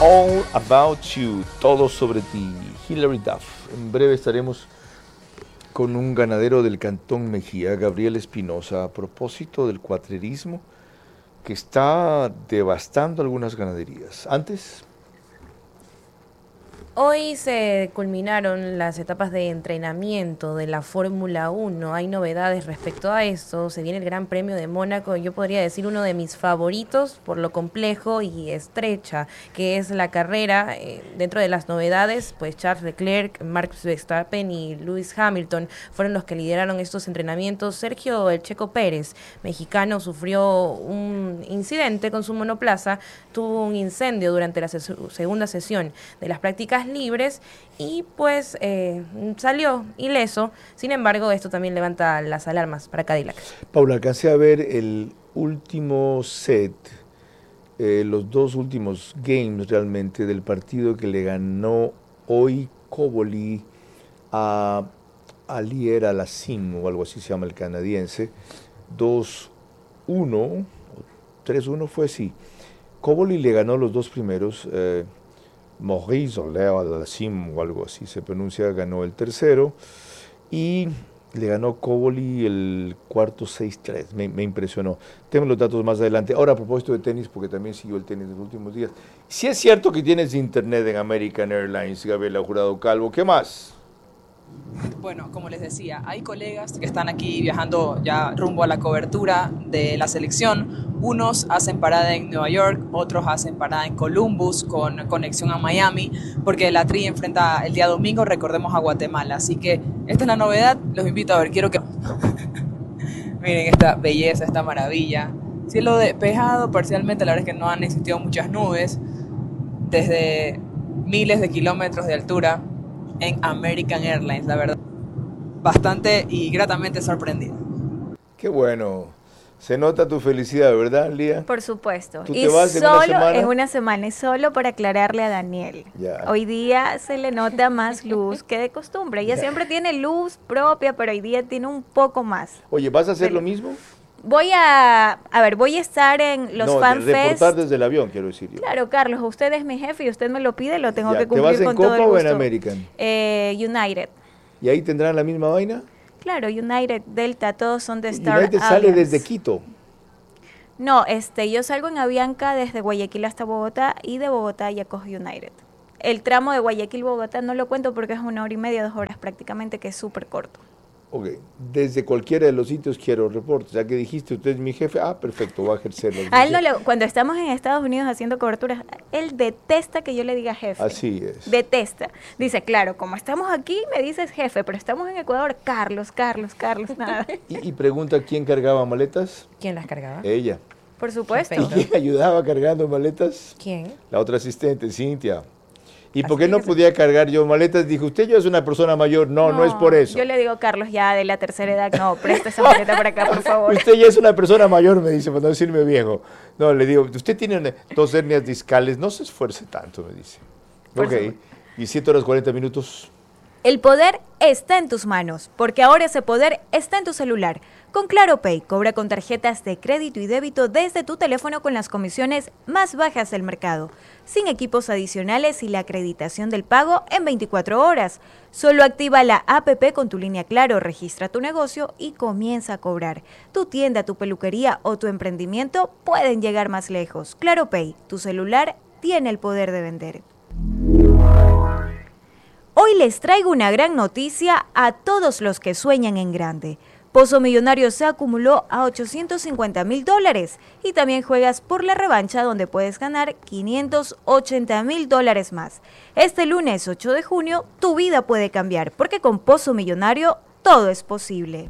All About You, todo sobre ti, Hilary Duff. En breve estaremos con un ganadero del Cantón Mejía, Gabriel Espinosa, a propósito del cuatrerismo que está devastando algunas ganaderías. Antes, hoy se culminaron las etapas de entrenamiento de la Fórmula 1. Hay novedades respecto a eso. Se viene el Gran Premio de Mónaco. Yo podría decir uno de mis favoritos por lo complejo y estrecha que es la carrera. Dentro de las novedades, pues Charles Leclerc, Max Verstappen y Lewis Hamilton fueron los que lideraron estos entrenamientos. Sergio El Checo Pérez, mexicano, sufrió un incidente con su monoplaza. Tuvo un incendio durante la segunda sesión de las prácticas libres y pues salió ileso. Sin embargo, esto también levanta las alarmas para Cadillac. Paula, alcancé a ver el último set, los dos últimos games realmente del partido que le ganó hoy Koboli a Alier Alassim, o algo así se llama el canadiense, 2-1, 3-1 fue, sí. Koboli le ganó los dos primeros, Maurice Alassim o algo así se pronuncia, ganó el tercero y le ganó Koboli el cuarto 6-3, me impresionó. Tengo los datos más adelante. Ahora, a propósito de tenis, porque también siguió el tenis en los últimos días. Si es cierto que tienes internet en American Airlines, Gabriela Jurado Calvo, ¿qué más? Bueno, como les decía, hay colegas que están aquí viajando ya rumbo a la cobertura de la selección. Unos hacen parada en Nueva York, otros hacen parada en Columbus con conexión a Miami, porque la Tri enfrenta el día domingo, recordemos, a Guatemala. Así que esta es la novedad, los invito a ver, quiero que... Miren esta belleza, esta maravilla. Cielo despejado parcialmente, la verdad es que no han existido muchas nubes, desde miles de kilómetros de altura en American Airlines, la verdad, bastante y gratamente sorprendido. Qué bueno, se nota tu felicidad, ¿verdad, Lía? Por supuesto, ¿Tú y te vas solo en una semana, y solo para aclararle a Daniel, ya. Hoy día se le nota más luz que de costumbre, ella siempre tiene luz propia, pero hoy día tiene un poco más. Oye, ¿vas a hacer lo mismo? Voy a estar en los FanFest. Reportar desde el avión, quiero decir yo. Claro, Carlos, usted es mi jefe y usted me lo pide, lo tengo que cumplir con todo el gusto. ¿Te vas en Copa o en American? United. ¿Y ahí tendrán la misma vaina? Claro, United, Delta, todos son de Star United Alliance. sale desde Quito. No, yo salgo en Avianca desde Guayaquil hasta Bogotá y de Bogotá ya cojo United. El tramo de Guayaquil-Bogotá no lo cuento porque es 1 hora y media, 2 horas prácticamente, que es súper corto. Ok, desde cualquiera de los sitios quiero reportes. Ya que dijiste, usted es mi jefe, perfecto, va a ejercerlo. A él cuando estamos en Estados Unidos haciendo coberturas, él detesta que yo le diga jefe. Así es. Detesta. Dice, claro, como estamos aquí, me dices jefe, pero estamos en Ecuador, Carlos, nada. Y pregunta, ¿quién cargaba maletas? ¿Quién las cargaba? Ella. Por supuesto. ¿Y quién ayudaba cargando maletas? ¿Quién? La otra asistente, Cintia. ¿Y por qué no podía cargar yo maletas? Dijo, usted ya es una persona mayor. No es por eso. Yo le digo, Carlos, ya de la tercera edad, no, presta esa maleta para acá, por favor. Usted ya es una persona mayor, me dice, para no decirme viejo. No, le digo, usted tiene 2 hernias discales, no se esfuerce tanto, me dice. Ok, y 7 horas 40 minutos. El poder está en tus manos, porque ahora ese poder está en tu celular. Con Claro Pay, cobra con tarjetas de crédito y débito desde tu teléfono con las comisiones más bajas del mercado, sin equipos adicionales y la acreditación del pago en 24 horas. Solo activa la APP con tu línea Claro, registra tu negocio y comienza a cobrar. Tu tienda, tu peluquería o tu emprendimiento pueden llegar más lejos. Claro Pay, tu celular tiene el poder de vender. Hoy les traigo una gran noticia a todos los que sueñan en grande. Pozo Millonario se acumuló a $850,000 y también juegas por la revancha donde puedes ganar $580,000 más. Este lunes 8 de junio tu vida puede cambiar porque con Pozo Millonario todo es posible.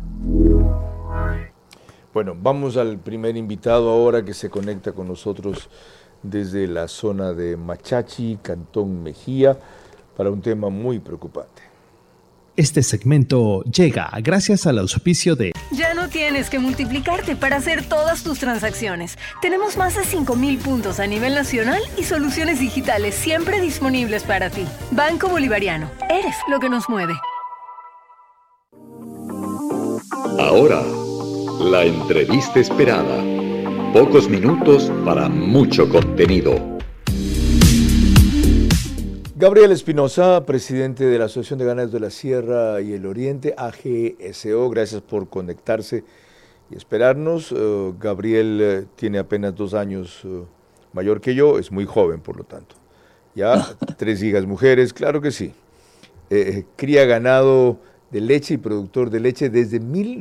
Bueno, vamos al primer invitado ahora que se conecta con nosotros desde la zona de Machachi, Cantón Mejía, para un tema muy preocupante. Este segmento llega gracias al auspicio de... Ya no tienes que multiplicarte para hacer todas tus transacciones. Tenemos más de 5,000 puntos a nivel nacional y soluciones digitales siempre disponibles para ti. Banco Bolivariano. Eres lo que nos mueve. Ahora, la entrevista esperada. Pocos minutos para mucho contenido. Gabriel Espinosa, presidente de la Asociación de Ganaderos de la Sierra y el Oriente, AGSO, gracias por conectarse y esperarnos. Gabriel tiene apenas 2 años mayor que yo, es muy joven por lo tanto. Ya 3 hijas mujeres, claro que sí. Cría ganado de leche y productor de leche desde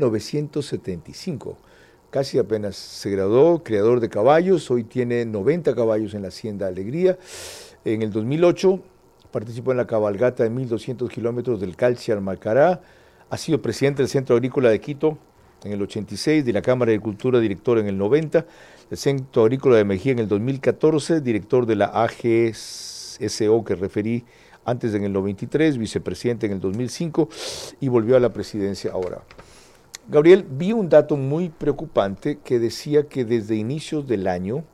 1975. Casi apenas se graduó, criador de caballos, hoy tiene 90 caballos en la Hacienda Alegría. En el 2008 participó en la cabalgata de 1.200 kilómetros del Calchi al Macará. Ha sido presidente del Centro Agrícola de Quito en el 86, de la Cámara de Agricultura, director en el 90, del Centro Agrícola de Mejía en el 2014, director de la AGSO que referí antes en el 93, vicepresidente en el 2005 y volvió a la presidencia ahora. Gabriel, vi un dato muy preocupante que decía que desde inicios del año,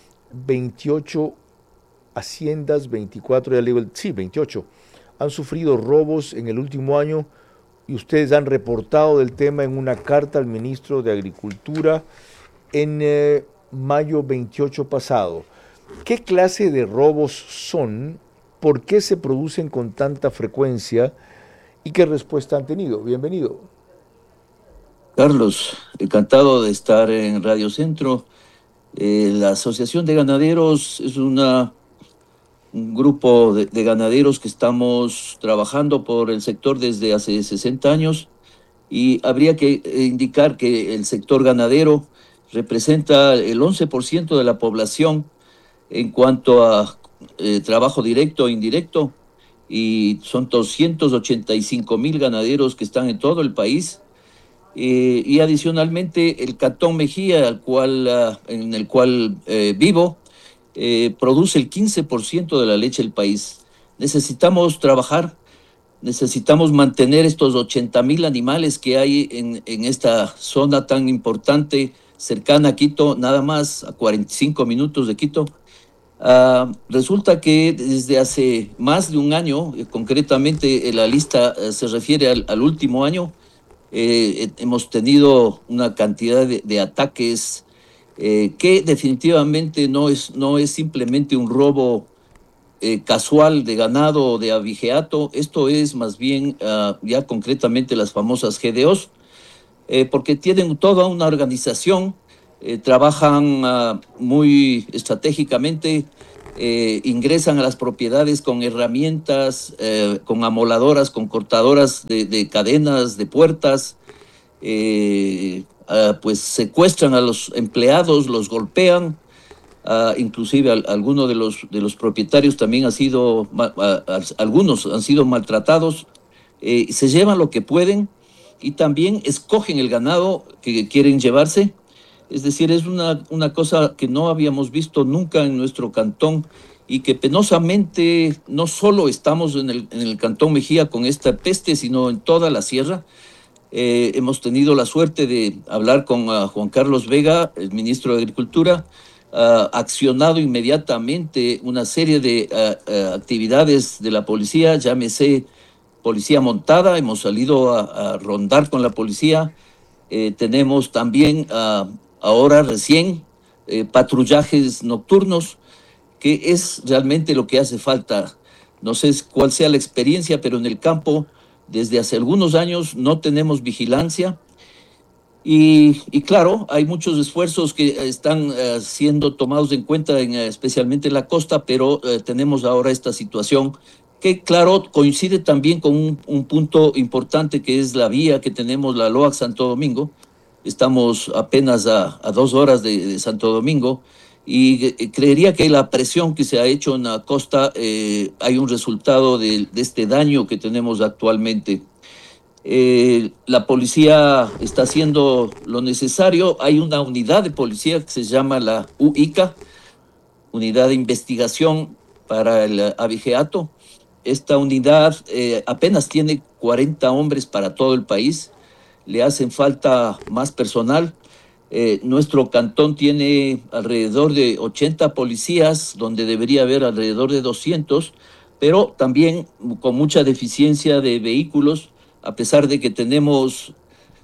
28 haciendas, 24, ya le digo, sí, 28, han sufrido robos en el último año y ustedes han reportado del tema en una carta al ministro de Agricultura en mayo 28 pasado. ¿Qué clase de robos son? ¿Por qué se producen con tanta frecuencia? ¿Y qué respuesta han tenido? Bienvenido. Carlos, encantado de estar en Radio Centro. La Asociación de Ganaderos es un grupo de ganaderos que estamos trabajando por el sector desde hace 60 años y habría que indicar que el sector ganadero representa el 11% de la población en cuanto a trabajo directo e indirecto, y son 285,000 ganaderos que están en todo el país. Y adicionalmente el Cantón Mejía, en el cual vivo, produce el 15% de la leche del país. Necesitamos trabajar, necesitamos mantener estos 80,000 animales que hay en esta zona tan importante, cercana a Quito, nada más a 45 minutos de Quito. Resulta que desde hace más de un año, concretamente la lista se refiere al último año, hemos tenido una cantidad de ataques que definitivamente no es simplemente un robo casual de ganado o de abigeato. Esto es más bien ya concretamente las famosas GDOs, porque tienen toda una organización, trabajan muy estratégicamente, ingresan a las propiedades con herramientas, con amoladoras, con cortadoras de cadenas, de puertas, pues secuestran a los empleados, los golpean, inclusive algunos de los propietarios también algunos han sido maltratados, se llevan lo que pueden y también escogen el ganado que quieren llevarse. Es decir, es una cosa que no habíamos visto nunca en nuestro cantón y que penosamente no solo estamos en el Cantón Mejía con esta peste, sino en toda la sierra. Hemos tenido la suerte de hablar con Juan Carlos Vega, el ministro de Agricultura, accionado inmediatamente una serie de actividades de la policía, llámese policía montada, hemos salido a rondar con la policía, tenemos también ahora recién patrullajes nocturnos, que es realmente lo que hace falta. No sé cuál sea la experiencia, pero en el campo desde hace algunos años no tenemos vigilancia y claro, hay muchos esfuerzos que están siendo tomados en cuenta, especialmente en la costa, pero tenemos ahora esta situación que, claro, coincide también con un punto importante que es la vía que tenemos, la LOAC Santo Domingo. Estamos apenas a 2 horas de Santo Domingo y creería que la presión que se ha hecho en la costa, hay un resultado de este daño que tenemos actualmente. La policía está haciendo lo necesario. Hay una unidad de policía que se llama la UICA, Unidad de Investigación para el Abigeato. Esta unidad apenas tiene 40 hombres para todo el país. Le hacen falta más personal. Nuestro cantón tiene alrededor de 80 policías, donde debería haber alrededor de 200, pero también con mucha deficiencia de vehículos, a pesar de que tenemos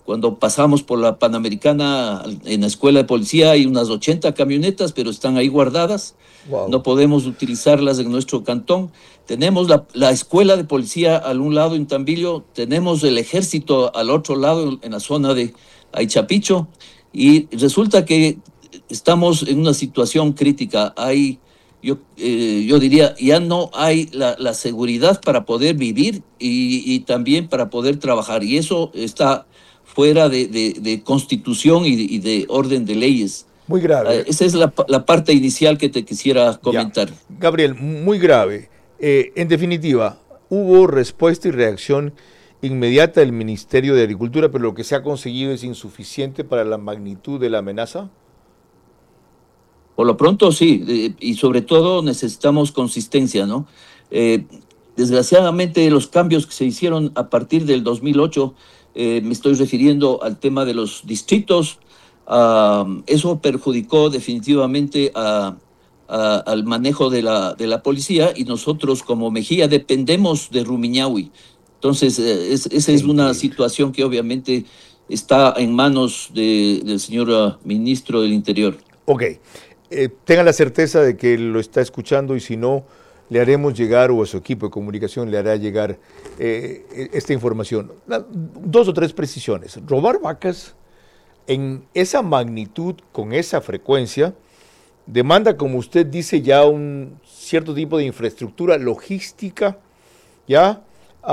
Cuando pasamos por la Panamericana, en la escuela de policía hay unas 80 camionetas, pero están ahí guardadas. Wow. No podemos utilizarlas en nuestro cantón. Tenemos la escuela de policía al un lado en Tambillo, tenemos el ejército al otro lado en la zona de Aychapicho, y resulta que estamos en una situación crítica. Yo diría, ya no hay la seguridad para poder vivir y también para poder trabajar, y eso está fuera de constitución y de orden de leyes. Muy grave. Esa es la parte inicial que te quisiera comentar. Ya. Gabriel, muy grave. En definitiva, hubo respuesta y reacción inmediata del Ministerio de Agricultura, pero lo que se ha conseguido es insuficiente para la magnitud de la amenaza. Por lo pronto sí, y sobre todo necesitamos consistencia, ¿no? Desgraciadamente los cambios que se hicieron a partir del 2008, me estoy refiriendo al tema de los distritos, eso perjudicó definitivamente al manejo de la policía, y nosotros como Mejía dependemos de Rumiñahui. Entonces, esa es una situación que obviamente está en manos del señor ministro del Interior. Ok, tenga la certeza de que lo está escuchando, y si no, le haremos llegar, o a su equipo de comunicación le hará llegar esta información. 2 o 3 precisiones. Robar vacas en esa magnitud, con esa frecuencia, demanda, como usted dice, ya un cierto tipo de infraestructura logística, ¿ya?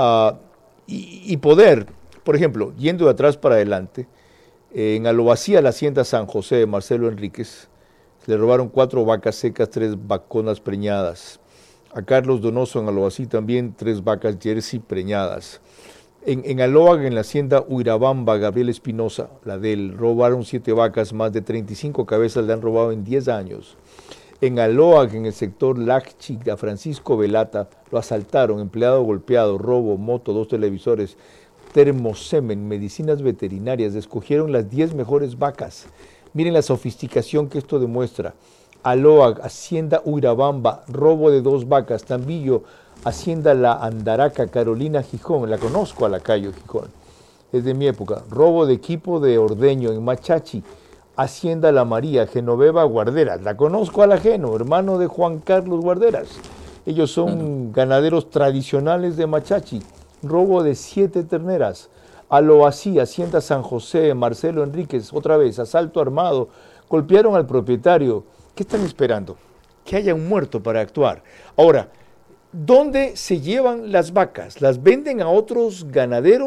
Y poder, por ejemplo, yendo de atrás para adelante, en Alobacía, la hacienda San José de Marcelo Enríquez, le robaron 4 vacas secas, 3 vaconas preñadas. A Carlos Donoso en Aloací también 3 vacas jersey preñadas. En Aloag, en la hacienda Uirabamba, Gabriel Espinosa, la de él, robaron 7 vacas, más de 35 cabezas le han robado en 10 años. En Aloag, en el sector Lacchi, a Francisco Velata, lo asaltaron, empleado golpeado, robo, moto, 2 televisores, termosemen, medicinas veterinarias, escogieron las 10 mejores vacas. Miren la sofisticación que esto demuestra. Aloag, hacienda Uirabamba, robo de 2 vacas. Tambillo, hacienda La Andaraca, Carolina Gijón, la conozco a la calle Gijón, es de mi época. Robo de equipo de ordeño en Machachi, hacienda La María, Genoveva Guarderas, la conozco a la Geno, hermano de Juan Carlos Guarderas. Ellos son ganaderos tradicionales de Machachi. Robo de 7 terneras. Aloací, hacienda San José, Marcelo Enríquez, otra vez, asalto armado, golpearon al propietario. ¿Qué están esperando? Que haya un muerto para actuar. Ahora, ¿dónde se llevan las vacas? ¿Las venden a otros ganaderos?